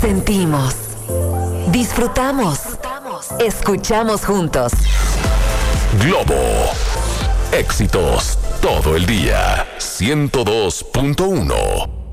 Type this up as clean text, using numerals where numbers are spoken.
Sentimos, disfrutamos, escuchamos juntos. Globo. Éxitos todo el día. 102.1.